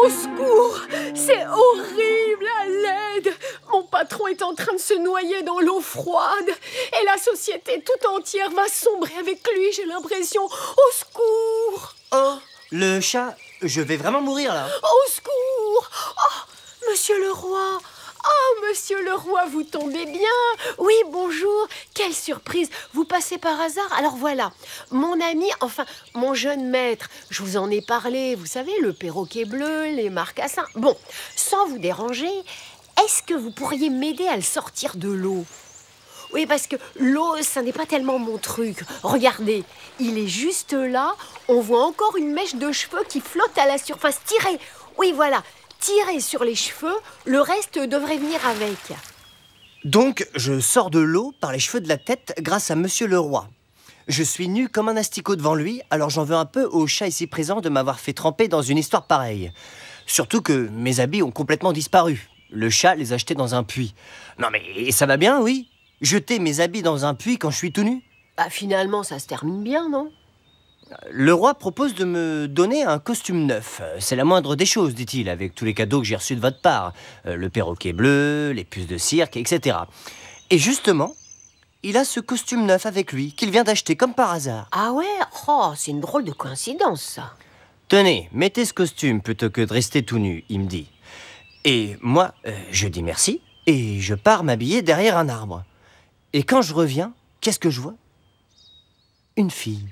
Au secours! C'est horrible, à l'aide! Mon patron est en train de se noyer dans l'eau froide et la société tout entière va sombrer avec lui, j'ai l'impression. Au secours! Oh, le chat, je vais vraiment mourir là. Au secours! Oh, monsieur le roi! Oh, monsieur le roi, vous tombez bien! Oui, bonjour! Quelle surprise! Vous passez par hasard? Alors voilà, mon ami, enfin, mon jeune maître, je vous en ai parlé, vous savez, le perroquet bleu, les marcassins. Bon, sans vous déranger, est-ce que vous pourriez m'aider à le sortir de l'eau? Oui, parce que l'eau, ça n'est pas tellement mon truc. Regardez, il est juste là, on voit encore une mèche de cheveux qui flotte à la surface. Tirez! Oui, voilà. Tirez sur les cheveux, le reste devrait venir avec. Donc, je sors de l'eau par les cheveux de la tête grâce à Monsieur le Roi. Je suis nu comme un asticot devant lui, alors j'en veux un peu au chat ici présent de m'avoir fait tremper dans une histoire pareille. Surtout que mes habits ont complètement disparu. Le chat les a jetés dans un puits. Non mais ça va bien, oui? Jeter mes habits dans un puits quand je suis tout nu? Bah finalement, ça se termine bien, non? Le roi propose de me donner un costume neuf. C'est la moindre des choses, dit-il, avec tous les cadeaux que j'ai reçus de votre part. Le perroquet bleu, les puces de cirque, etc. Et justement, il a ce costume neuf avec lui, qu'il vient d'acheter comme par hasard. Ah ouais? Oh, c'est une drôle de coïncidence, ça. Tenez, mettez ce costume plutôt que de rester tout nu, il me dit. Et moi, je dis merci, et je pars m'habiller derrière un arbre. Et quand je reviens, qu'est-ce que je vois? Une fille.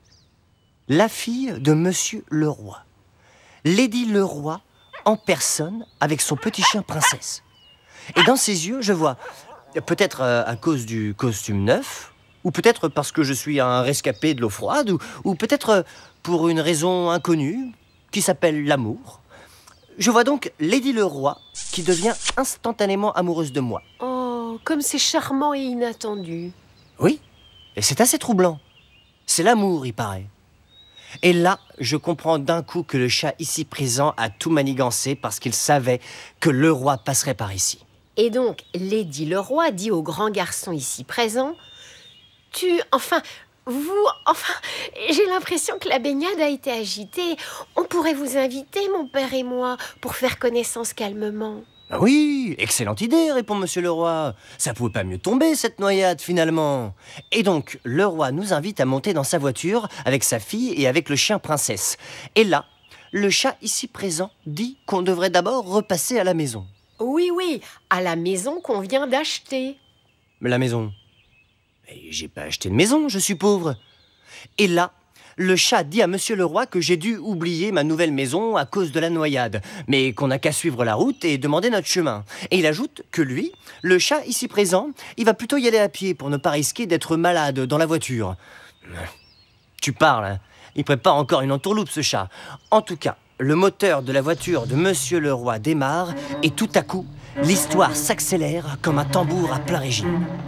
La fille de Monsieur le Roi. Lady le Roi, en personne, avec son petit chien princesse. Et dans ses yeux, je vois, peut-être à cause du costume neuf, ou peut-être parce que je suis un rescapé de l'eau froide, ou peut-être pour une raison inconnue, qui s'appelle l'amour. Je vois donc Lady le Roi, qui devient instantanément amoureuse de moi. Oh, comme c'est charmant et inattendu. Oui, et c'est assez troublant. C'est l'amour, il paraît. Et là, je comprends d'un coup que le chat ici présent a tout manigancé parce qu'il savait que le roi passerait par ici. Et donc, Lady le Roi dit au grand garçon ici présent, j'ai l'impression que la baignade a été agitée. On pourrait vous inviter, mon père et moi, pour faire connaissance calmement. Ah oui, excellente idée, répond Monsieur le Roi. Ça pouvait pas mieux tomber, cette noyade, finalement. Et donc, le roi nous invite à monter dans sa voiture avec sa fille et avec le chien princesse. Et là, le chat ici présent dit qu'on devrait d'abord repasser à la maison. Oui, à la maison qu'on vient d'acheter. La maison? Mais j'ai pas acheté de maison, je suis pauvre. Et là, le chat dit à Monsieur le Roi que j'ai dû oublier ma nouvelle maison à cause de la noyade, mais qu'on n'a qu'à suivre la route et demander notre chemin. Et il ajoute que lui, le chat ici présent, il va plutôt y aller à pied pour ne pas risquer d'être malade dans la voiture. Tu parles, hein? Il prépare encore une entourloupe, ce chat. En tout cas, le moteur de la voiture de Monsieur le Roi démarre et tout à coup, l'histoire s'accélère comme un tambour à plein régime.